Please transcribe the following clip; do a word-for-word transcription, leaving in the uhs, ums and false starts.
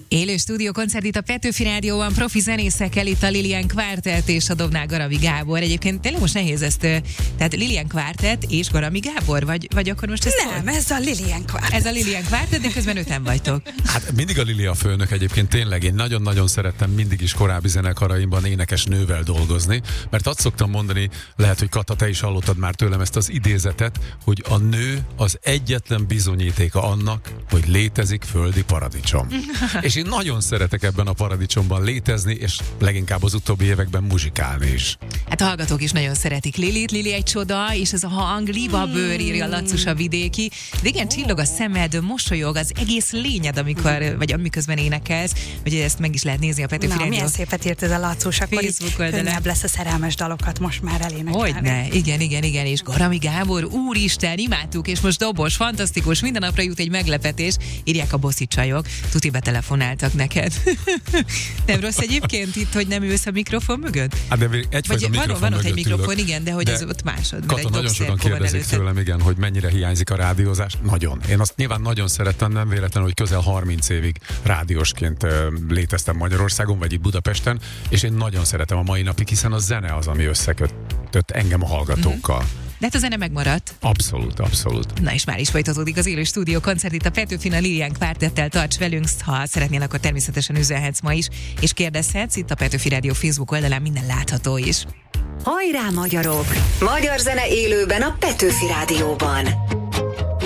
Élő stúdió koncert itt a Petőfi Rádióban, profi zenészekkel, itt a Lilian Quartet és a Dobnál Garami Gábor. Egyébként tényleg most nehéz ezt, tehát Lilian Quartet és Garami Gábor, vagy, vagy akkor most ez Nem, szól? ez a Lilian Quartet. Ez a Lilian Quartet, de közben öten vagytok. Hát mindig a Lili a főnök egyébként, tényleg én nagyon-nagyon szerettem mindig is korábbi zenekaraimban énekes nővel dolgozni, mert azt szoktam mondani, lehet, hogy Kata, te is hallottad már tőlem ezt az idézetet, hogy a nő az egyetlen bizonyítéka annak, hogy létezik földi paradicsom. És én nagyon szeretek ebben a paradicsomban létezni, és leginkább az utóbbi években muzsikálni is. Hát a hallgatók is nagyon szeretik Lilit, Lili egy csoda, és ez a hang, libabőr, írja Lacus a vidéki. De igen, csillog a szemed, mosolyog az egész lényed, amikor, vagy amiközben énekelsz, hogy ezt meg is lehet nézni a Petőfi Rádió. Na, milyen szépet írt ez a Lacus, akkor így könnyebb lesz a szerelmes dalokat most már elénekelni. Hogyne, igen, igen, igen, és Garami Gábor, úristen, imádtuk, és most dobos, fantasztikus, minden napra jut egy meglepetés, írják a bosszi csajok, tuti betelefonáltak neked. Nem rossz egyébként itt, hogy nem ülsz a mikrofon mögött? Hát de egyfajta van, mikrofon van ott mögött egy mikrofon, ülök, igen, de hogy ez ott másod. Kata, nagyon sokan kérdezik tőlem, igen, hogy mennyire hiányzik a rádiózás. Nagyon. Én azt nyilván nagyon szerettem, nem véletlenül, hogy közel harminc évig rádiósként léteztem Magyarországon, vagy itt Budapesten, és én nagyon szeretem a mai napig, hiszen a zene az, ami összekötött engem a hallgatókkal. Mm. De hát a zene megmaradt. Abszolút, abszolút. Na és már is folytatódik az élő stúdió koncert itt a Petőfin, a Lilian Quartettel, tarts velünk, ha szeretnél, akkor természetesen üzenhetsz ma is, és kérdezhetsz, itt a Petőfi Rádió Facebook oldalán minden látható is. Hajrá magyarok! Magyar zene élőben a Petőfi Rádióban.